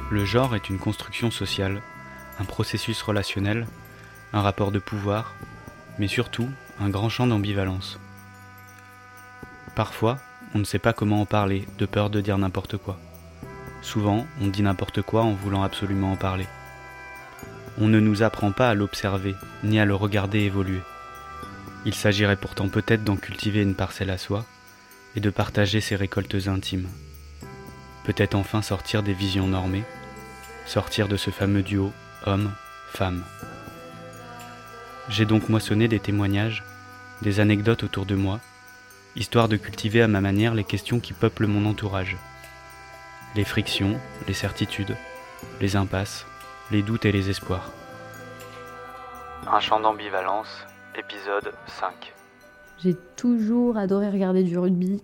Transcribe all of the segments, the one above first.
Le genre est une construction sociale, un processus relationnel, un rapport de pouvoir, mais surtout un grand champ d'ambivalence. Parfois, on ne sait pas comment en parler, de peur de dire n'importe quoi. Souvent, on dit n'importe quoi en voulant absolument en parler. On ne nous apprend pas à l'observer, ni à le regarder évoluer. Il s'agirait pourtant peut-être d'en cultiver une parcelle à soi, et de partager ses récoltes intimes. Peut-être enfin sortir des visions normées, sortir de ce fameux duo homme-femme. J'ai donc moissonné des témoignages, des anecdotes autour de moi, histoire de cultiver à ma manière les questions qui peuplent mon entourage. Les frictions, les certitudes, les impasses, les doutes et les espoirs. Un champ d'ambivalence, épisode 5. J'ai toujours adoré regarder du rugby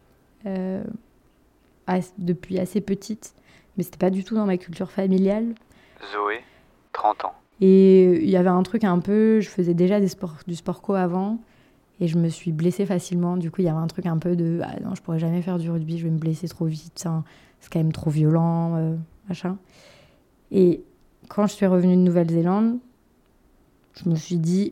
depuis assez petite, mais c'était pas du tout dans ma culture familiale. Zoé, 30 ans. Et il y avait un truc un peu, je faisais déjà du sport co avant, et je me suis blessée facilement. Du coup, il y avait un truc un peu de « Ah non, je pourrais jamais faire du rugby, je vais me blesser trop vite, c'est quand même trop violent, machin. » Et quand je suis revenue de Nouvelle-Zélande, je me suis dit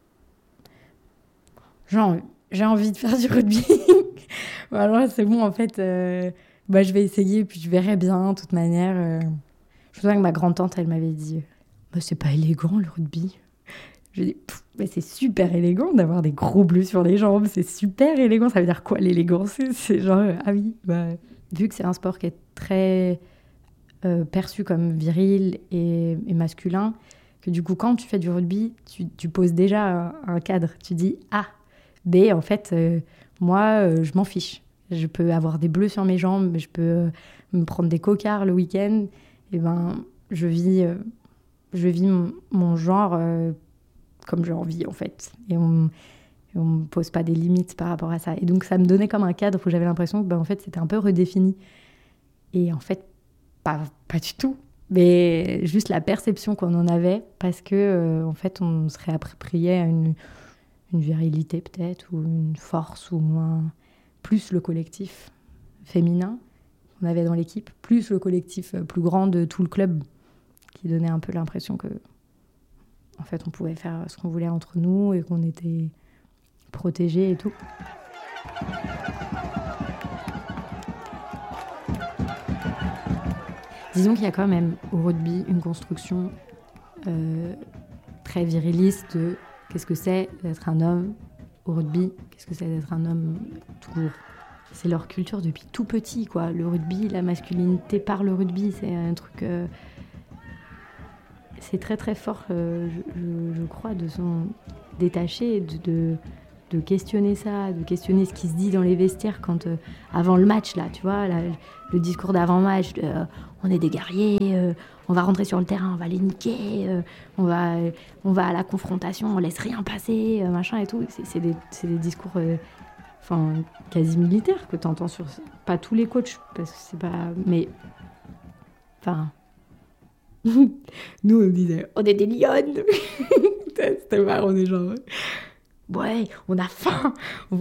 « J'ai envie de faire du rugby. » Alors c'est bon, en fait, je vais essayer, puis je verrai bien, de toute manière. Je me souviens que ma grand-tante, elle m'avait dit « C'est pas élégant, le rugby. » Je dis « Mais c'est super élégant d'avoir des gros bleus sur les jambes, c'est super élégant. » Ça veut dire quoi, l'élégance ? C'est genre, ah oui, vu que c'est un sport qui est très perçu comme viril et masculin, que du coup, quand tu fais du rugby, tu poses déjà un cadre. Tu dis « Ah, B, en fait, moi, je m'en fiche. Je peux avoir des bleus sur mes jambes, je peux me prendre des cocards le week-end. Et je vis mon genre comme j'ai envie, en fait. Et on me pose pas des limites par rapport à ça. Et donc, ça me donnait comme un cadre où j'avais l'impression que, en fait, c'était un peu redéfini. Et en fait, pas du tout. Mais juste la perception qu'on en avait, parce que, en fait, on se réappropriait à une virilité, peut-être, ou une force, ou plus le collectif féminin qu'on avait dans l'équipe, plus le collectif plus grand de tout le club, qui donnait un peu l'impression que, en fait, on pouvait faire ce qu'on voulait entre nous et qu'on était protégés et tout. Disons qu'il y a quand même au rugby une construction très viriliste de qu'est-ce que c'est d'être un homme au rugby, qu'est-ce que c'est d'être un homme tout court. C'est leur culture depuis tout petit, quoi. Le rugby, la masculinité par le rugby, c'est un truc... c'est très très fort, je crois, de s'en détacher, de questionner ça, de questionner ce qui se dit dans les vestiaires quand, avant le match, là, tu vois, le discours d'avant-match, on est des guerriers, on va rentrer sur le terrain, on va les niquer, on va à la confrontation, on laisse rien passer, machin et tout. C'est des discours quasi militaires que tu entends sur... Pas tous les coachs, parce que c'est pas... Mais... Nous, on disait, on est des lionnes. C'était marrant, on est genre, ouais, on a faim.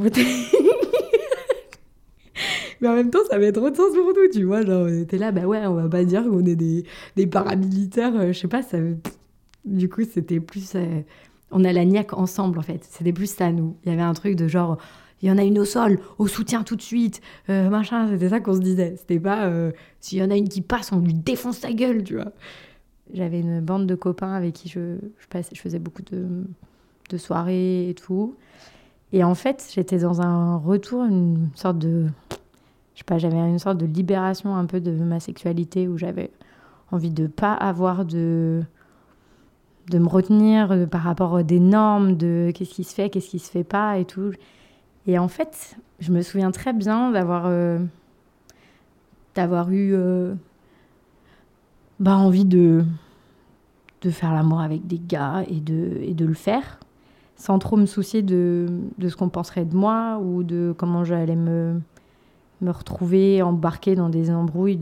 Mais en même temps, ça avait trop de sens pour nous, tu vois. Genre, on était là, on va pas dire qu'on est des paramilitaires, je sais pas. Du coup, c'était plus... on a la niaque ensemble, en fait. C'était plus ça, nous. Il y avait un truc de genre... Il y en a une au sol, au soutien tout de suite, machin. C'était ça qu'on se disait. C'était pas... s'il y en a une qui passe, on lui défonce sa gueule, tu vois. J'avais une bande de copains avec qui je faisais beaucoup de soirées et tout. Et en fait, j'étais dans un retour, une sorte de... Je sais pas, j'avais une sorte de libération un peu de ma sexualité où j'avais envie de pas avoir de me retenir par rapport à des normes de qu'est-ce qui se fait, qu'est-ce qui se fait pas et tout. Et en fait, je me souviens très bien d'avoir eu envie de faire l'amour avec des gars et de le faire sans trop me soucier de ce qu'on penserait de moi ou de comment j'allais me retrouver embarquée dans des embrouilles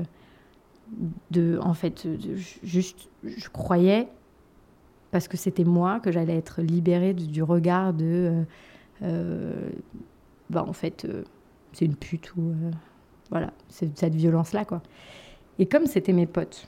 juste je croyais, parce que c'était moi, que j'allais être libérée du regard de c'est une pute ou voilà, c'est cette violence là, quoi. Et comme c'était mes potes,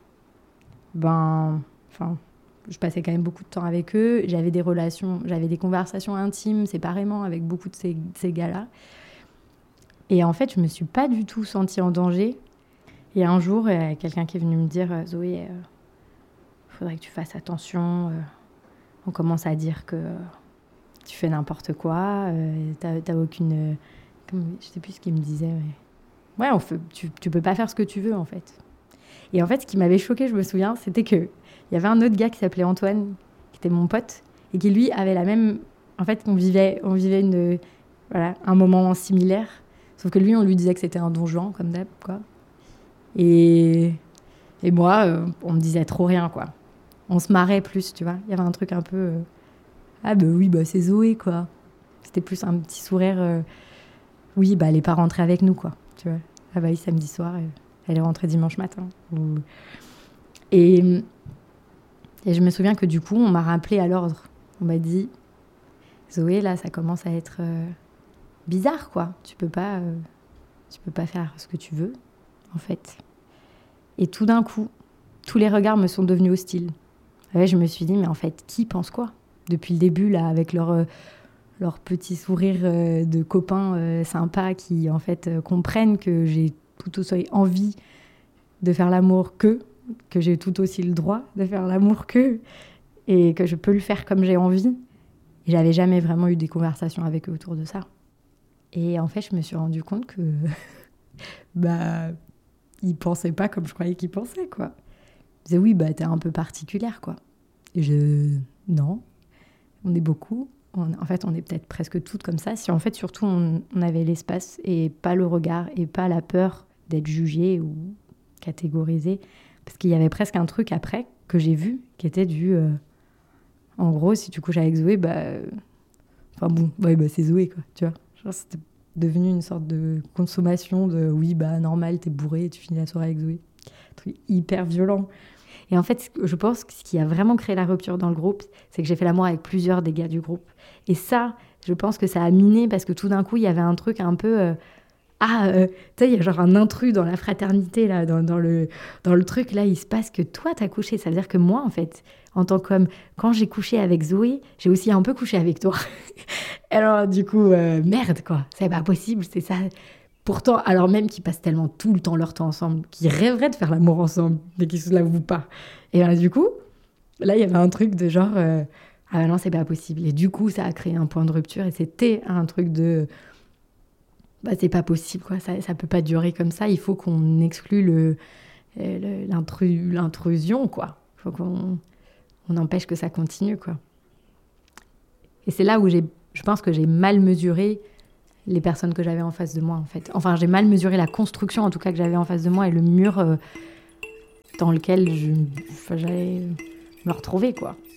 je passais quand même beaucoup de temps avec eux. J'avais des relations, j'avais des conversations intimes séparément avec beaucoup de ces gars-là. Et en fait, je me suis pas du tout sentie en danger. Et un jour, il y a quelqu'un qui est venu me dire « Zoé, faudrait que tu fasses attention. On commence à dire que tu fais n'importe quoi. T'as aucune... je sais plus ce qu'il me disait. Mais... Ouais, tu peux pas faire ce que tu veux, en fait. » Et en fait, ce qui m'avait choquée, je me souviens, c'était qu'il y avait un autre gars qui s'appelait Antoine, qui était mon pote, et qui, lui, avait la même... En fait, on vivait un moment similaire. Sauf que lui, on lui disait que c'était un Don Juan, comme d'hab, quoi. Et moi, on me disait trop rien, quoi. On se marrait plus, tu vois. Il y avait un truc un peu... Ah bah oui, bah c'est Zoé, quoi. C'était plus un petit sourire... Oui, bah elle est pas rentrée avec nous, quoi. Tu vois. Ah bah oui, samedi soir, elle est rentrée dimanche matin. Et je me souviens que du coup, on m'a rappelé à l'ordre. On m'a dit... Zoé, là, ça commence à être... bizarre, quoi. Tu peux pas faire ce que tu veux, en fait. Et tout d'un coup, tous les regards me sont devenus hostiles. Ouais, je me suis dit, mais en fait, qui pense quoi ? Depuis le début, là, avec leur petit sourire de copains sympas qui, en fait, comprennent que j'ai tout aussi envie de faire l'amour qu'eux, que j'ai tout aussi le droit de faire l'amour qu'eux, et que je peux le faire comme j'ai envie. Et j'avais jamais vraiment eu des conversations avec eux autour de ça. Et en fait, je me suis rendu compte que ils pensaient pas comme je croyais qu'ils pensaient, quoi. Ils disaient oui, t'es un peu particulière, quoi. Et non, on est beaucoup. En fait, on est peut-être presque toutes comme ça. Si en fait, surtout, on avait l'espace et pas le regard et pas la peur d'être jugée ou catégorisée. Parce qu'il y avait presque un truc après que j'ai vu qui était en gros, si tu couches avec Zoé, c'est Zoé, quoi, tu vois. Genre, c'était devenu une sorte de consommation de oui, normal, t'es bourré et tu finis la soirée avec Zoé. Un truc hyper violent. Et en fait, je pense que ce qui a vraiment créé la rupture dans le groupe, c'est que j'ai fait l'amour avec plusieurs des gars du groupe. Et ça, je pense que ça a miné parce que tout d'un coup, il y avait un truc un peu... tu sais, il y a genre un intrus dans la fraternité, là, dans le truc, là, il se passe que toi, t'as couché. Ça veut dire que moi, en fait, en tant qu'homme, quand j'ai couché avec Zoé, j'ai aussi un peu couché avec toi. Alors, du coup, merde, quoi. C'est pas possible, c'est ça. Pourtant, alors même qu'ils passent tellement tout le temps leur temps ensemble, qu'ils rêveraient de faire l'amour ensemble, mais qu'ils se l'avouent pas. Et ben, du coup, là, il y avait un truc de genre, ah non, c'est pas possible. Et du coup, ça a créé un point de rupture et c'était un truc de... c'est pas possible, quoi. Ça peut pas durer comme ça. Il faut qu'on exclue l'intrusion, quoi. Il faut qu'on empêche que ça continue, quoi. Et c'est là où je pense que j'ai mal mesuré les personnes que j'avais en face de moi, en fait. Enfin, j'ai mal mesuré la construction, en tout cas, que j'avais en face de moi et le mur dans lequel j'allais me retrouver, quoi.